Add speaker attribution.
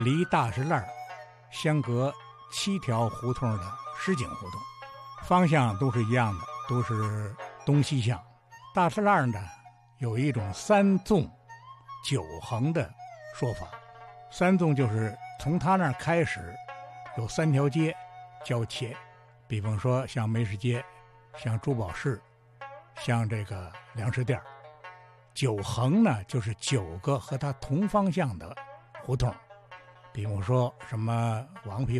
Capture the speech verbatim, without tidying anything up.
Speaker 1: 离大石栏相隔七条胡同的石井胡同，方向都是一样的，都是东西向。大石栏呢有一种三纵九横的说法，三纵就是从他那儿开始有三条街交切，比方说像梅市街，像珠宝市，像这个粮食店。九横呢就是九个和它同方向的胡同，比方说什么王皮